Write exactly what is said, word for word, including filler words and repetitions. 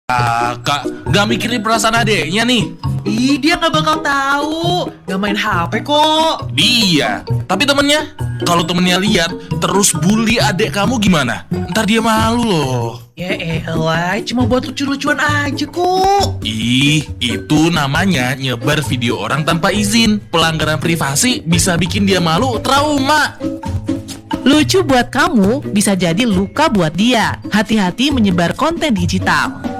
Kak, gak mikirin perasaan adeknya nih. Ih, dia gak bakal tahu. Gak main H P kok. Dia, tapi temennya. Kalau temennya lihat terus bully adek kamu gimana? Ntar dia malu loh. Ya elah, cuma buat lucu-lucuan aja kok. Ih, itu namanya nyebar video orang tanpa izin. Pelanggaran privasi bisa bikin dia malu, trauma. Lucu buat kamu bisa jadi luka buat dia. Hati-hati menyebar konten digital.